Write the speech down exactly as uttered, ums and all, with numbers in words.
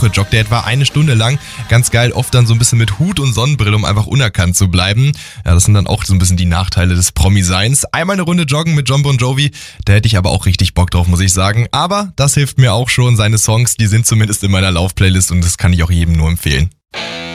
Woche joggt er etwa eine Stunde lang. Ganz geil, oft dann so ein bisschen mit Hut und Sonnenbrille, um einfach unerkannt zu bleiben. Ja, das sind dann auch so ein bisschen die Nachteile des Promi-Seins. Einmal eine Runde joggen mit Jon Bon Jovi, da hätte ich aber auch richtig Bock drauf, muss ich sagen. Aber das hilft mir auch schon. Seine Songs, die sind zumindest in meiner Laufplaylist und das kann ich auch jedem nur empfehlen.